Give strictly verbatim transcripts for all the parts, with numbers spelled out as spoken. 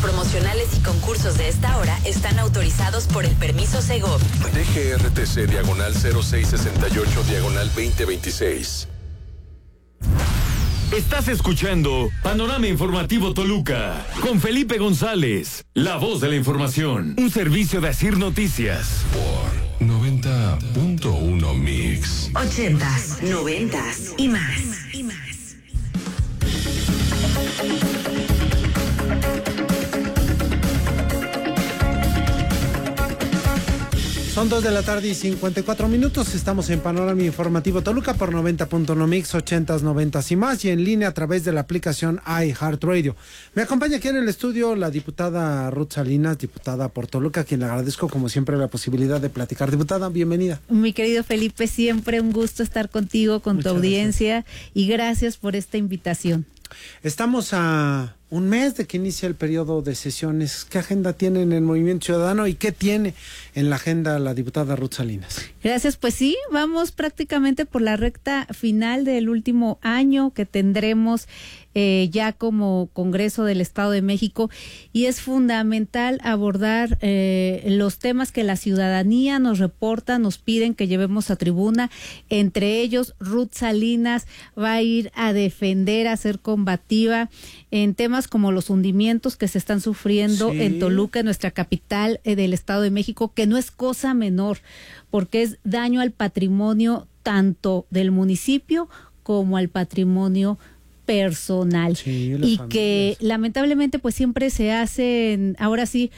promocionales y concursos de esta hora están autorizados por el permiso Segov. D G R T C diagonal cero seis sesenta y ocho diagonal veinte veintiséis. Estás escuchando Panorama Informativo Toluca con Felipe González, la voz de la información, un servicio de Asir Noticias. Por noventa punto uno Mix. Ochentas, noventas y más. Y más. Son dos de la tarde y cincuenta y cuatro minutos. Estamos en Panorama Informativo Toluca por noventa punto uno Mix, ochentas, noventas y más, y en línea a través de la aplicación iHeartRadio. Me acompaña aquí en el estudio la diputada Ruth Salinas, diputada por Toluca, a quien le agradezco como siempre la posibilidad de platicar. Diputada, bienvenida. Mi querido Felipe, siempre un gusto estar contigo, con Muchas tu audiencia, gracias. Y gracias por esta invitación. Estamos a un mes de que inicia el periodo de sesiones. ¿Qué agenda tienen en Movimiento Ciudadano y qué tiene en la agenda la diputada Ruth Salinas? Gracias, pues sí, vamos prácticamente por la recta final del último año que tendremos eh, ya como Congreso del Estado de México, y es fundamental abordar eh, los temas que la ciudadanía nos reporta, nos piden que llevemos a tribuna. Entre ellos, Ruth Salinas va a ir a defender, a ser combativa en temas como los hundimientos que se están sufriendo sí. en Toluca, en nuestra capital eh, del Estado de México, que no es cosa menor, porque es daño al patrimonio tanto del municipio como al patrimonio personal, sí, y familias. Que lamentablemente pues siempre se hacen, ahora sí,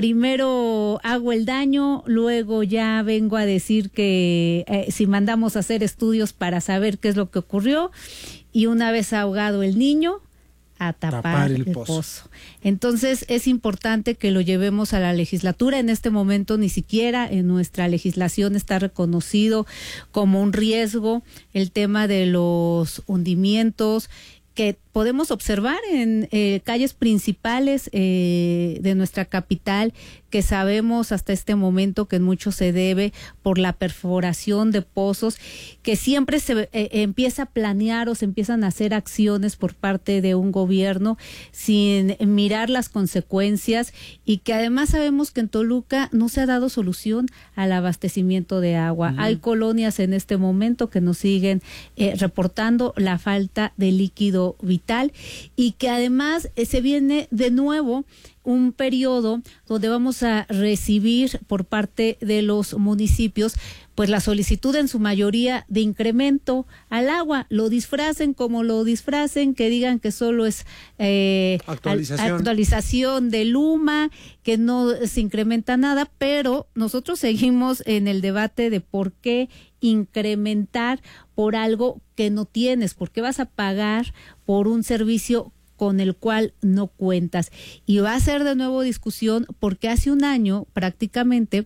primero hago el daño, luego ya vengo a decir que eh, si mandamos a hacer estudios para saber qué es lo que ocurrió, y una vez ahogado el niño, a tapar, tapar el, el pozo. pozo. Entonces es importante que lo llevemos a la legislatura. En este momento ni siquiera en nuestra legislación está reconocido como un riesgo el tema de los hundimientos que podemos observar en eh, calles principales eh, de nuestra capital, que sabemos hasta este momento que en mucho se debe por la perforación de pozos, que siempre se eh, empieza a planear o se empiezan a hacer acciones por parte de un gobierno sin mirar las consecuencias, y que además sabemos que en Toluca no se ha dado solución al abastecimiento de agua. Uh-huh. Hay colonias en este momento que nos siguen eh, reportando la falta de líquido vital, y que además eh, se viene de nuevo un periodo donde vamos a recibir por parte de los municipios pues la solicitud en su mayoría de incremento al agua, lo disfracen como lo disfracen, que digan que solo es eh, actualización. actualización de Luma, que no se incrementa nada, pero nosotros seguimos en el debate de por qué incrementar por algo que no tienes, por qué vas a pagar por un servicio con el cual no cuentas. Y va a ser de nuevo discusión, porque hace un año prácticamente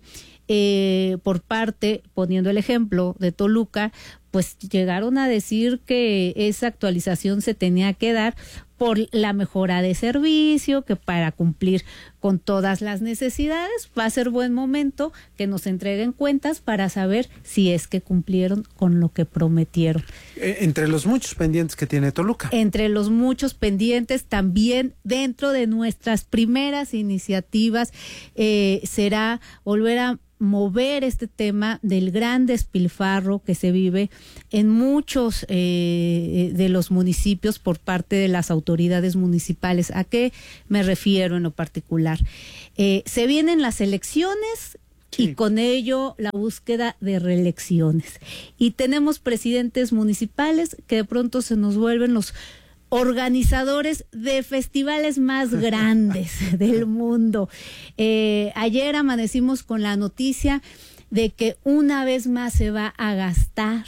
eh, por parte, poniendo el ejemplo de Toluca, pues llegaron a decir que esa actualización se tenía que dar por la mejora de servicio, que para cumplir con todas las necesidades va a ser buen momento que nos entreguen cuentas para saber si es que cumplieron con lo que prometieron. Eh, entre los muchos pendientes que tiene Toluca. Entre los muchos pendientes, también dentro de nuestras primeras iniciativas eh, será volver a mover este tema del gran despilfarro que se vive en muchos eh, de los municipios por parte de las autoridades municipales. ¿A qué me refiero en lo particular? Eh, se vienen las elecciones. Sí. Y con ello la búsqueda de reelecciones. Y tenemos presidentes municipales que de pronto se nos vuelven los organizadores de festivales más grandes del mundo. Eh, ayer amanecimos con la noticia de que una vez más se va a gastar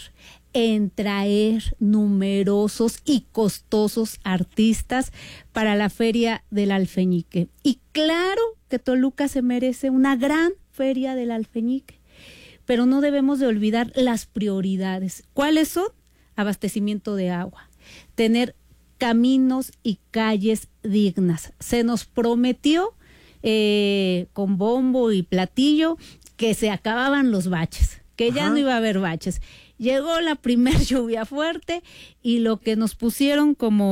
en traer numerosos y costosos artistas para la Feria del Alfeñique. Y claro que Toluca se merece una gran Feria del Alfeñique, pero no debemos de olvidar las prioridades. ¿Cuáles son? Abastecimiento de agua, tener caminos y calles dignas. Se nos prometió eh, con bombo y platillo que se acababan los baches, que ya Ajá. no iba a haber baches. Llegó la primer lluvia fuerte y lo que nos pusieron como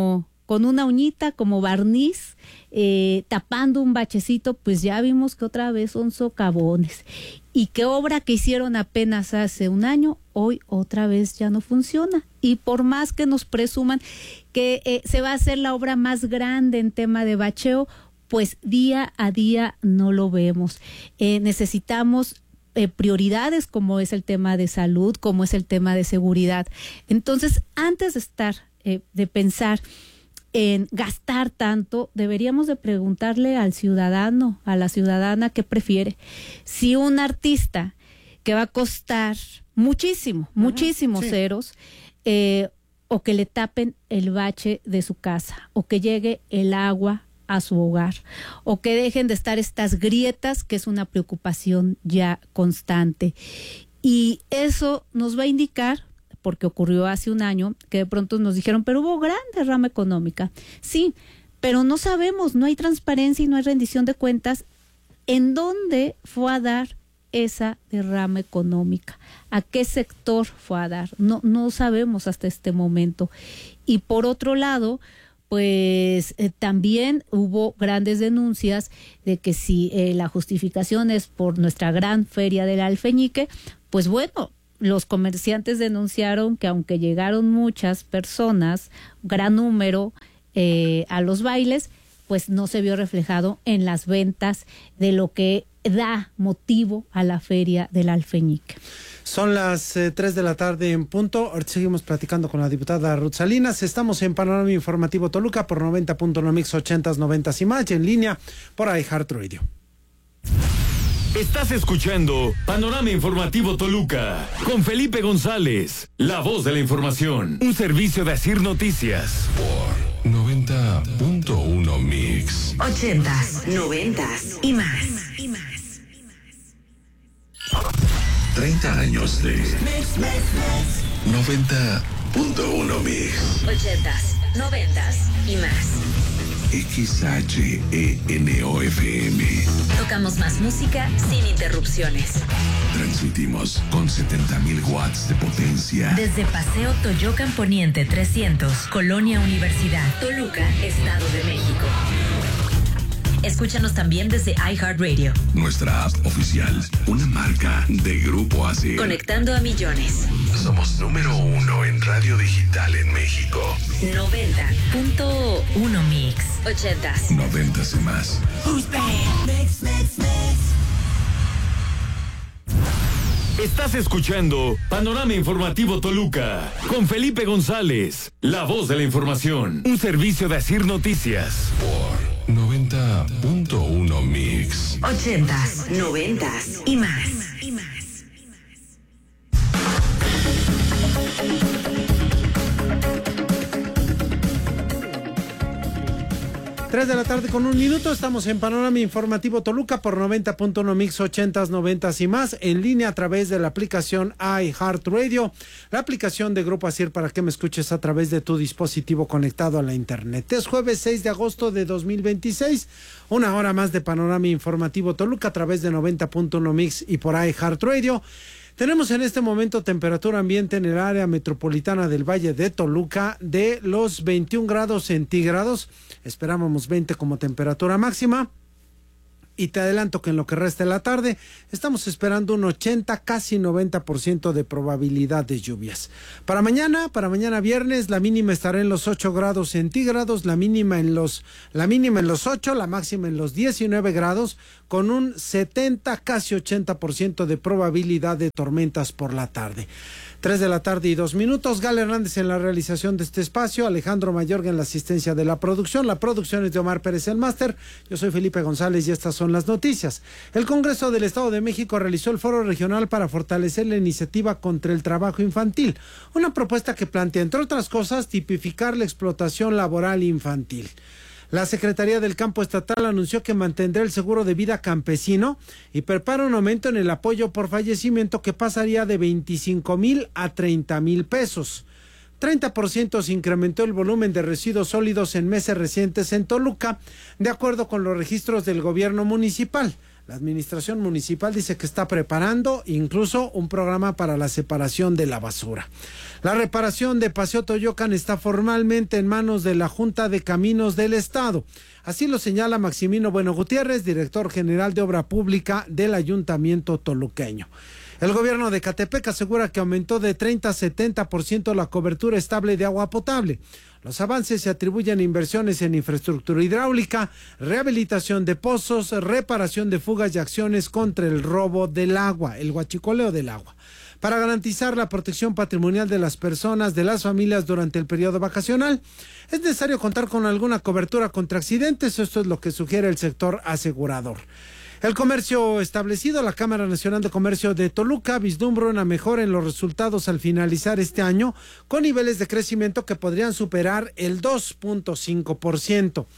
con una uñita como barniz, eh, tapando un bachecito, pues ya vimos que otra vez son socavones. Y que obra que hicieron apenas hace un año, hoy otra vez ya no funciona. Y por más que nos presuman que eh, se va a hacer la obra más grande en tema de bacheo, pues día a día no lo vemos. Eh, necesitamos eh, prioridades como es el tema de salud, como es el tema de seguridad. Entonces, antes de estar, eh, de pensar en gastar tanto, deberíamos de preguntarle al ciudadano, a la ciudadana, qué prefiere. Si un artista que va a costar muchísimo, uh-huh, muchísimos sí. ceros, eh, o que le tapen el bache de su casa, o que llegue el agua a su hogar, o que dejen de estar estas grietas, que es una preocupación ya constante. Y eso nos va a indicar, porque ocurrió hace un año, que de pronto nos dijeron, pero hubo gran derrama económica. Sí, pero no sabemos, no hay transparencia y no hay rendición de cuentas en dónde fue a dar esa derrama económica, a qué sector fue a dar. No, no sabemos hasta este momento. Y por otro lado, pues eh, también hubo grandes denuncias de que si eh, la justificación es por nuestra gran feria del Alfeñique, pues bueno, los comerciantes denunciaron que aunque llegaron muchas personas, gran número eh, a los bailes, pues no se vio reflejado en las ventas de lo que da motivo a la feria del Alfeñique. Son las eh, tres de la tarde en punto. Ahorita seguimos platicando con la diputada Ruth Salinas. Estamos en Panorama Informativo Toluca por noventa punto uno Mix ochentas, noventas y más, y en línea por iHeartRadio. Estás escuchando Panorama Informativo Toluca con Felipe González, la voz de la información, un servicio de Asir Noticias. Por noventa punto uno Mix. Ochentas, noventas y más. Y más. treinta años de noventa punto uno Mix. Ochentas, noventas y más. X H E N O F M. Tocamos más música sin interrupciones. Transmitimos con setenta mil watts de potencia. Desde Paseo Toyocan Poniente trescientos, Colonia Universidad, Toluca, Estado de México. Escúchanos también desde iHeartRadio. Nuestra app oficial, una marca de Grupo Asir. Conectando a millones. Somos número uno en radio digital en México. noventa punto uno Mix. Ochentas. Noventas y más. Mix, mix, mix. Estás escuchando Panorama Informativo Toluca con Felipe González, la voz de la información, un servicio de Asir Noticias. Por noventa punto uno Mix. Ochentas, noventas y más. Y más. tres de la tarde con un minuto, estamos en Panorama Informativo Toluca por noventa punto uno Mix ochentas, noventas y más, en línea a través de la aplicación iHeartRadio, la aplicación de Grupo Asir para que me escuches a través de tu dispositivo conectado a la internet. Es jueves seis de agosto de dos mil veintiséis, una hora más de Panorama Informativo Toluca a través de noventa punto uno Mix y por iHeartRadio. Tenemos en este momento temperatura ambiente en el área metropolitana del Valle de Toluca de los veintiún grados centígrados. Esperábamos veinte como temperatura máxima. Y te adelanto que en lo que resta de la tarde estamos esperando un ochenta, casi noventa por ciento de probabilidad de lluvias. Para mañana, para mañana viernes, la mínima estará en los ocho grados centígrados, la mínima en los, la mínima en los ocho, la máxima en los diecinueve grados, con un setenta, casi ochenta por ciento de probabilidad de tormentas por la tarde. tres de la tarde y dos minutos. Gal Hernández en la realización de este espacio, Alejandro Mayorga en la asistencia de la producción. La producción es de Omar Pérez, el máster. Yo soy Felipe González y estas son las noticias. El Congreso del Estado de México realizó el foro regional para fortalecer la iniciativa contra el trabajo infantil. Una propuesta que plantea, entre otras cosas, tipificar la explotación laboral infantil. La Secretaría del Campo Estatal anunció que mantendrá el seguro de vida campesino y prepara un aumento en el apoyo por fallecimiento que pasaría de veinticinco mil a treinta mil pesos. treinta por ciento se incrementó el volumen de residuos sólidos en meses recientes en Toluca, de acuerdo con los registros del gobierno municipal. La administración municipal dice que está preparando incluso un programa para la separación de la basura. La reparación de Paseo Toyocan está formalmente en manos de la Junta de Caminos del Estado. Así lo señala Maximino Bueno Gutiérrez, director general de Obra Pública del Ayuntamiento toluqueño. El gobierno de Ecatepec asegura que aumentó de treinta a setenta por ciento la cobertura estable de agua potable. Los avances se atribuyen a inversiones en infraestructura hidráulica, rehabilitación de pozos, reparación de fugas y acciones contra el robo del agua, el huachicoleo del agua. Para garantizar la protección patrimonial de las personas, de las familias durante el periodo vacacional, es necesario contar con alguna cobertura contra accidentes. Esto es lo que sugiere el sector asegurador. El comercio establecido, la Cámara Nacional de Comercio de Toluca vislumbra una mejora en los resultados al finalizar este año, con niveles de crecimiento que podrían superar el dos punto cinco por ciento.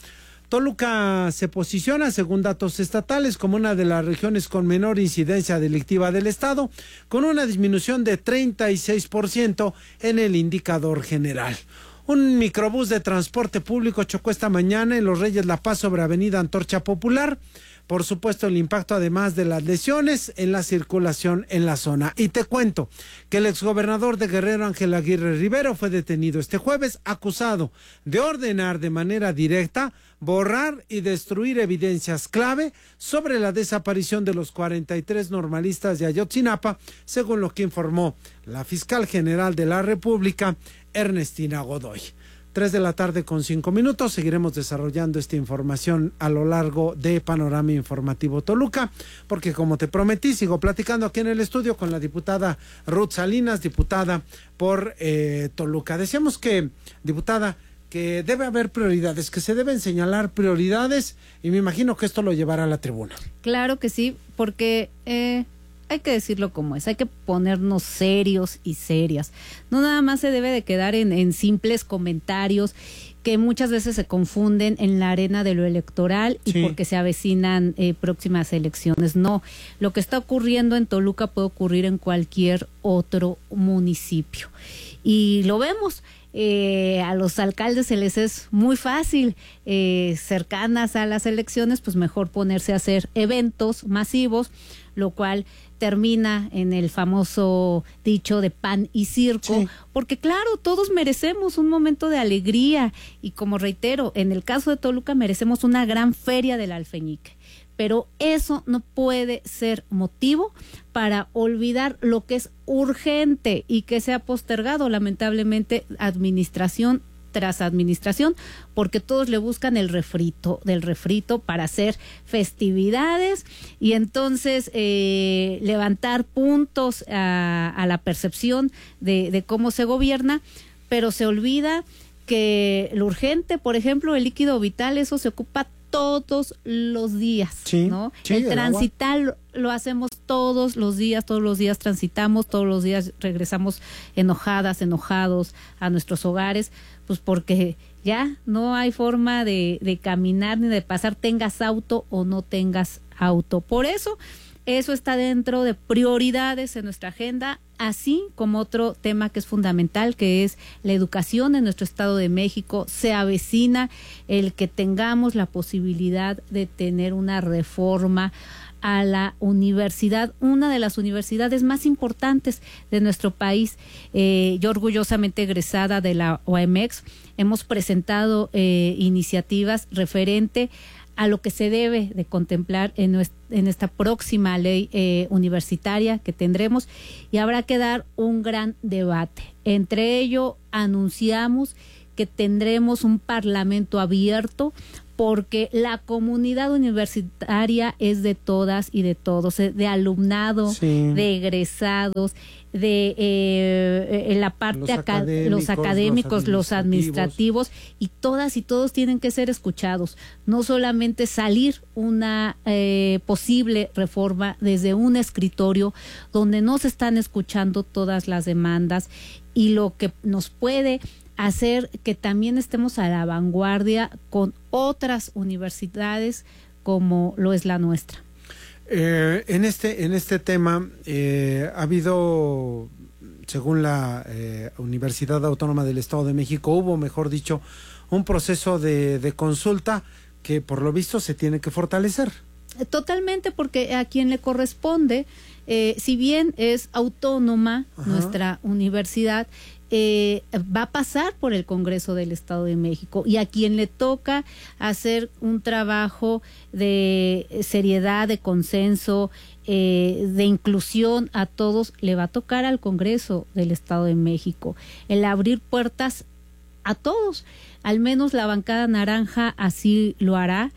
Toluca se posiciona, según datos estatales, como una de las regiones con menor incidencia delictiva del estado, con una disminución de treinta y seis por ciento en el indicador general. Un microbús de transporte público chocó esta mañana en Los Reyes La Paz sobre Avenida Antorcha Popular. Por supuesto, el impacto, además de las lesiones en la circulación en la zona. Y te cuento que el exgobernador de Guerrero, Ángel Aguirre Rivero, fue detenido este jueves, acusado de ordenar de manera directa borrar y destruir evidencias clave sobre la desaparición de los cuarenta y tres normalistas de Ayotzinapa, según lo que informó la fiscal general de la República, Ernestina Godoy. Tres de la tarde con cinco minutos, seguiremos desarrollando esta información a lo largo de Panorama Informativo Toluca, porque como te prometí, sigo platicando aquí en el estudio con la diputada Ruth Salinas, diputada por eh, Toluca. Decíamos que, diputada, que debe haber prioridades, que se deben señalar prioridades, y me imagino que esto lo llevará a la tribuna. Claro que sí, porque eh, hay que decirlo como es, hay que ponernos serios y serias. No nada más se debe de quedar en, en simples comentarios que muchas veces se confunden en la arena de lo electoral y sí, porque se avecinan eh, próximas elecciones. No, lo que está ocurriendo en Toluca puede ocurrir en cualquier otro municipio. Y lo vemos. Eh, a los alcaldes se les es muy fácil, eh, cercanas a las elecciones, pues mejor ponerse a hacer eventos masivos, lo cual termina en el famoso dicho de pan y circo, sí, porque claro, todos merecemos un momento de alegría y, como reitero, en el caso de Toluca merecemos una gran feria del alfeñique. Pero eso no puede ser motivo para olvidar lo que es urgente y que se ha postergado lamentablemente administración tras administración, porque todos le buscan el refrito del refrito para hacer festividades y entonces eh, levantar puntos a, a la percepción de, de cómo se gobierna, pero se olvida que lo urgente, por ejemplo, el líquido vital, eso se ocupa todos los días, sí, ¿no? Sí, el, el transitar agua lo hacemos todos los días, todos los días transitamos, todos los días regresamos enojadas, enojados a nuestros hogares, pues porque ya no hay forma de, de caminar ni de pasar, tengas auto o no tengas auto. Por eso, eso está dentro de prioridades en nuestra agenda, así como otro tema que es fundamental, que es la educación en nuestro Estado de México. Se avecina el que tengamos la posibilidad de tener una reforma a la universidad, una de las universidades más importantes de nuestro país. Eh, yo orgullosamente egresada de la O A M X, hemos presentado eh, iniciativas referente a lo que se debe de contemplar en, nuestra, en esta próxima ley eh, universitaria que tendremos, y habrá que dar un gran debate. Entre ello, anunciamos que tendremos un parlamento abierto, porque la comunidad universitaria es de todas y de todos, de alumnado, sí, de egresados, de eh, la parte los académicos, los, académicos los, administrativos. los administrativos, y todas y todos tienen que ser escuchados. No solamente salir una eh, posible reforma desde un escritorio donde no se están escuchando todas las demandas, y lo que nos puede hacer que también estemos a la vanguardia con otras universidades como lo es la nuestra. Eh, en este en este tema eh, ha habido, según la eh, Universidad Autónoma del Estado de México, hubo, mejor dicho, un proceso de, de consulta que por lo visto se tiene que fortalecer. Totalmente, porque a quien le corresponde, eh, si bien es autónoma, ajá, nuestra universidad, eh, va a pasar por el Congreso del Estado de México, y a quien le toca hacer un trabajo de seriedad, de consenso, eh, de inclusión a todos, le va a tocar al Congreso del Estado de México el abrir puertas a todos. Al menos la bancada naranja así lo hará,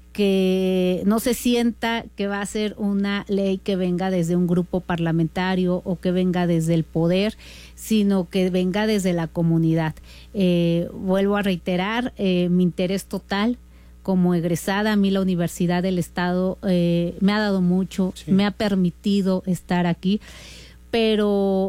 que no se sienta que va a ser una ley que venga desde un grupo parlamentario o que venga desde el poder, sino que venga desde la comunidad. Eh, vuelvo a reiterar, eh, mi interés total como egresada, a mí la Universidad del Estado eh, me ha dado mucho, sí, me ha permitido estar aquí, pero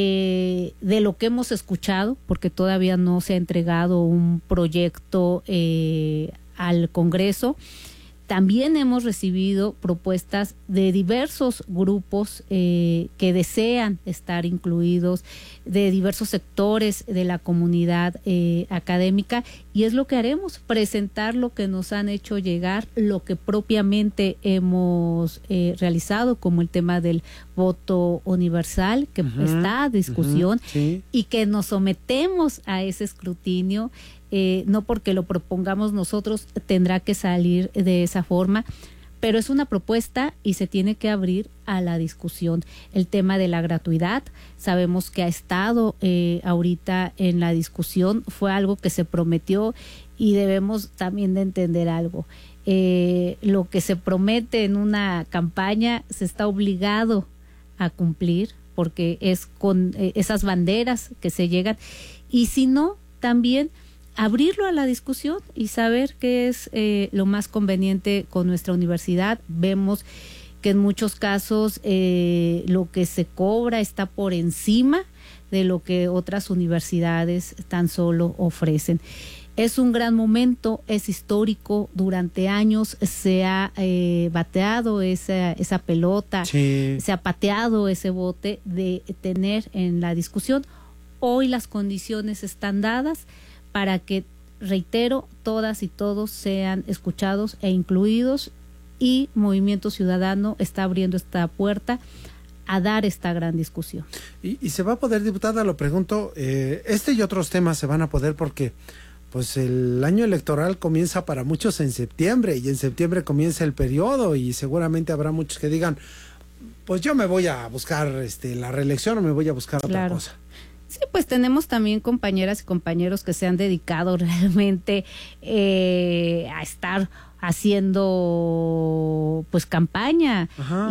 eh, de lo que hemos escuchado, porque todavía no se ha entregado un proyecto eh, al Congreso, también hemos recibido propuestas de diversos grupos eh, que desean estar incluidos, de diversos sectores de la comunidad eh, académica, y es lo que haremos, presentar lo que nos han hecho llegar, lo que propiamente hemos eh, realizado, como el tema del voto universal, que uh-huh, está a discusión, uh-huh, sí, y que nos sometemos a ese escrutinio. Eh, no porque lo propongamos nosotros tendrá que salir de esa forma, pero es una propuesta y se tiene que abrir a la discusión. El tema de la gratuidad, sabemos que ha estado eh, ahorita en la discusión, fue algo que se prometió, y debemos también de entender algo. Eh, lo que se promete en una campaña se está obligado a cumplir, porque es con eh, esas banderas que se llegan, y si no, también abrirlo a la discusión y saber qué es eh, lo más conveniente con nuestra universidad. Vemos que en muchos casos eh, lo que se cobra está por encima de lo que otras universidades tan solo ofrecen. Es un gran momento, es histórico, durante años se ha eh, bateado esa, esa pelota, sí, se ha pateado ese bote de tener en la discusión. Hoy las condiciones están dadas para que, reitero, todas y todos sean escuchados e incluidos, y Movimiento Ciudadano está abriendo esta puerta a dar esta gran discusión. Y, y se va a poder, diputada, lo pregunto, eh, este y otros temas se van a poder porque pues el año electoral comienza para muchos en septiembre, y en septiembre comienza el periodo, y seguramente habrá muchos que digan, pues yo me voy a buscar este la reelección o me voy a buscar claro. otra cosa. Sí, pues tenemos también compañeras y compañeros que se han dedicado realmente eh, a estar haciendo pues campaña,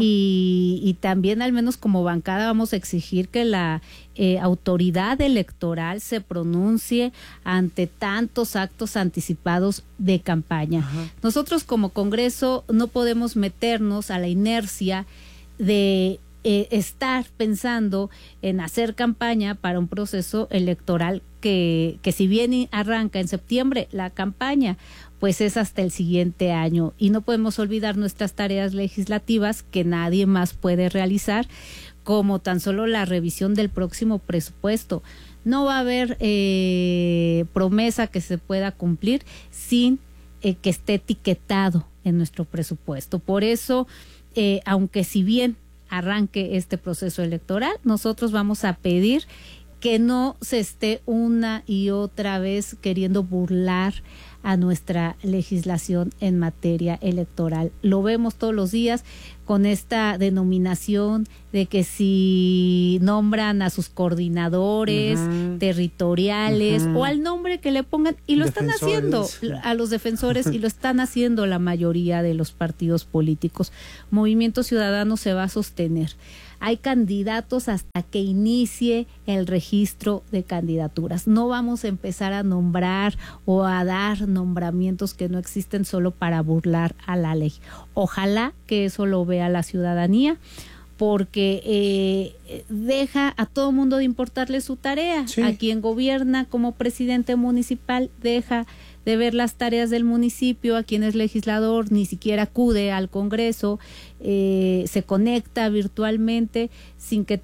y, y también al menos como bancada vamos a exigir que la eh, autoridad electoral se pronuncie ante tantos actos anticipados de campaña. Ajá. Nosotros como Congreso no podemos meternos a la inercia de Eh, estar pensando en hacer campaña para un proceso electoral que, que si bien arranca en septiembre, la campaña pues es hasta el siguiente año, y no podemos olvidar nuestras tareas legislativas que nadie más puede realizar, como tan solo la revisión del próximo presupuesto. No va a haber eh, promesa que se pueda cumplir sin eh, que esté etiquetado en nuestro presupuesto. Por eso, eh, aunque si bien arranque este proceso electoral, nosotros vamos a pedir que no se esté una y otra vez queriendo burlar a nuestra legislación en materia electoral. Lo vemos todos los días con esta denominación de que si nombran a sus coordinadores uh-huh. territoriales uh-huh. o al nombre que le pongan, y lo defensores. Están haciendo a los defensores y lo están haciendo la mayoría de los partidos políticos. Movimiento Ciudadano se va a sostener. Hay candidatos hasta que inicie el registro de candidaturas. No vamos a empezar a nombrar o a dar nombramientos que no existen solo para burlar a la ley. Ojalá que eso lo vea la ciudadanía, porque eh, deja a todo mundo de importarle su tarea. Sí. A quien gobierna como presidente municipal deja de ver las tareas del municipio, a quien es legislador ni siquiera acude al Congreso, eh, se conecta virtualmente sin que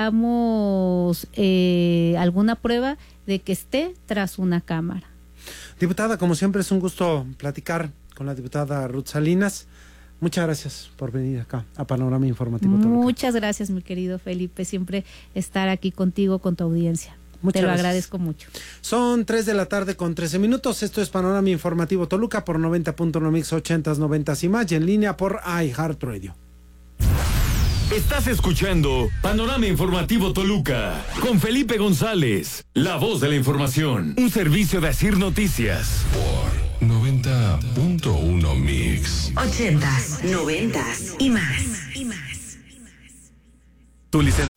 tengamos eh, alguna prueba de que esté tras una cámara. Diputada, como siempre es un gusto platicar con la diputada Ruth Salinas. Muchas gracias por venir acá a Panorama Informativo Toluca. Muchas gracias, mi querido Felipe, siempre estar aquí contigo, con tu audiencia. Muchas Te lo gracias. agradezco mucho. Son tres de la tarde con trece minutos. Esto es Panorama Informativo Toluca por noventa punto uno Mix ochentas, noventas y más, y en línea por iHeartRadio. Estás escuchando Panorama Informativo Toluca con Felipe González, la voz de la información, un servicio de Asir Noticias. Por noventa punto uno Mix. Ochentas, noventas y más. Tu licencia